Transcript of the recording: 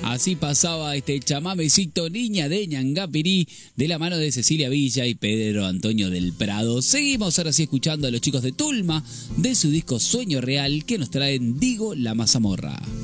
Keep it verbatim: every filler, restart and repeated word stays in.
Así pasaba este chamamecito Niña de Ñangapirí de la mano de Cecilia Villa y Pedro Antonio del Prado. Seguimos ahora sí escuchando a los chicos de Tulma de su disco Sueño Real que nos traen Digo la Mazamorra.